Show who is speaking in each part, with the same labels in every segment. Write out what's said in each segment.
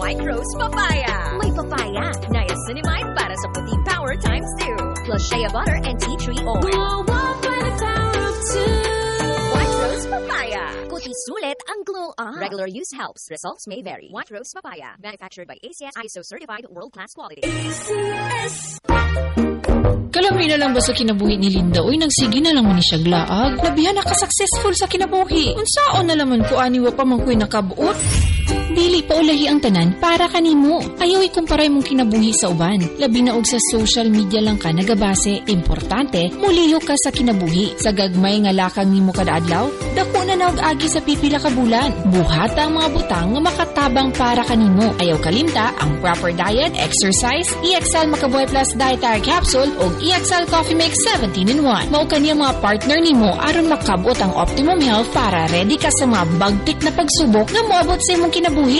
Speaker 1: White Rose Papaya. May papaya, niacinamide para sa puting power times 2. Plus shea butter and tea tree oil.
Speaker 2: Glow up by the power of 2.
Speaker 1: White Rose Papaya. Kuti sulit ang glow up. Regular use helps. Results may vary. White Rose Papaya. Manufactured by ACS ISO certified world-class quality.
Speaker 2: ACS.
Speaker 3: Kalamri na lang ba sa kinabuhi ni Linda? Uy, nagsige na lang man ni siya glaag. Labihan na ka-successful sa kinabuhi. Unsaon na laman ko aniwa pa man ko'y nakabuot. Dili pa ulahi ang tanan para kanimo. Ayaw ikumparay mong kinabuhi sa uban. Labi na og sa social media lang ka nagabase. Importante, muliho ka sa kinabuhi. Sa gagmay nga lakang nimo kada adlaw, dako na naog agi sa pipila ka bulan. Buhata ang mga butang nga makatabang para kanimo. Ayaw kalimta ang proper diet, exercise, EXL Makabuhay Plus Dietary Capsule o EXL Coffee Mix 17-in-1. Mao kaniya mga partner nimo aron makabot ang optimum health para ready ka sa mga bagtik na pagsubok nga moabot sa imong kinabuhi.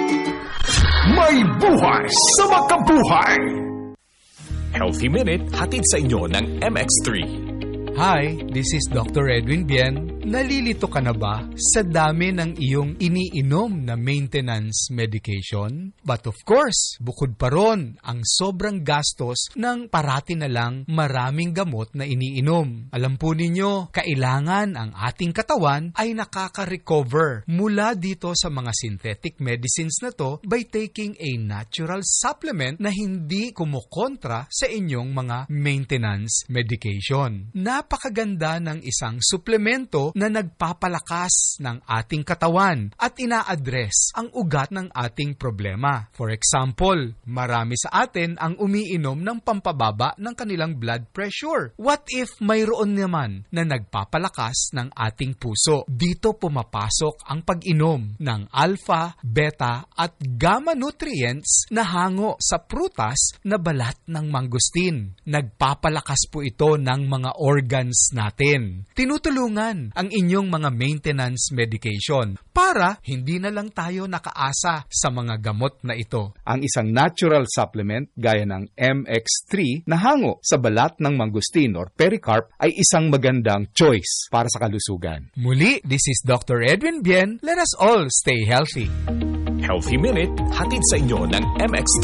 Speaker 4: May buhay sa makabuhay! Healthy Minute hatid sa inyo ng MX3.
Speaker 5: Hi, this is Dr. Edwin Bien. Nalilito ka na ba sa dami ng iyong iniinom na maintenance medication? But of course, bukod pa ron ang sobrang gastos ng parati na lang maraming gamot na iniinom. Alam po ninyo, kailangan ang ating katawan ay nakaka-recover mula dito sa mga synthetic medicines na to by taking a natural supplement na hindi kumukontra sa inyong mga maintenance medication. Napakaganda ng isang suplemento na nagpapalakas ng ating katawan at ina-address ang ugat ng ating problema. For example, marami sa atin ang umiinom ng pampababa ng kanilang blood pressure. What if mayroon naman na nagpapalakas ng ating puso? Dito pumapasok ang pag-inom ng alpha, beta at gamma nutrients na hango sa prutas na balat ng mangustin. Nagpapalakas po ito ng mga organs natin. Tinutulungan ang inyong mga maintenance medication para hindi na lang tayo nakaasa sa mga gamot na ito.
Speaker 6: Ang isang natural supplement gaya ng MX3 na hango sa balat ng mangustin or pericarp ay isang magandang choice para sa kalusugan.
Speaker 5: Muli, this is Dr. Edwin Bien. Let us all stay healthy.
Speaker 4: Healthy Minute hatid sa inyo ng MX3.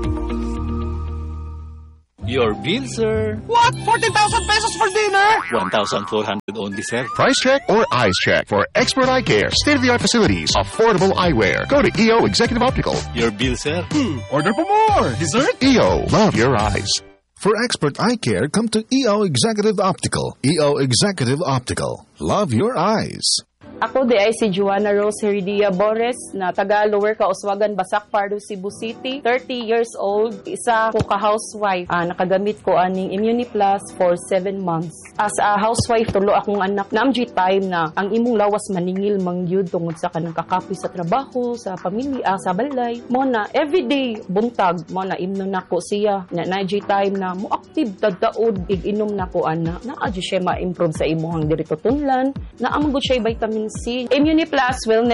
Speaker 7: Your bill, sir.
Speaker 8: What? 14,000 pesos for dinner?
Speaker 7: 1,400 only, sir.
Speaker 9: Price check or eyes check for expert eye care. State-of-the-art facilities. Affordable eyewear. Go to EO Executive Optical.
Speaker 7: Your bill, sir.
Speaker 8: Order for more. Dessert?
Speaker 9: EO. Love your eyes. For expert eye care, come to EO Executive Optical. EO Executive Optical. Love your eyes.
Speaker 10: Ako di ay si Joanna Rose Heridia Bores na taga Lower Kauswagan, Basak, Pardo, Cebu City. 30 years old, isa ko ka-housewife. Nakagamit ko aning Immuniplus for 7 months. As a housewife, tulo akong anak. Naamji time na ang imong lawas maningil mangyud tungod sa kanang kakapi sa trabaho, sa pamilya, sa balay. Mo na everyday buntag mo na imnon nako siya. Na naji time na mo active tagtaod ig-inom nako ana. Naa siya ma-improve sa imuhang dirito tunlan. Naamgod siya vitamin C. Immuniplus Wellness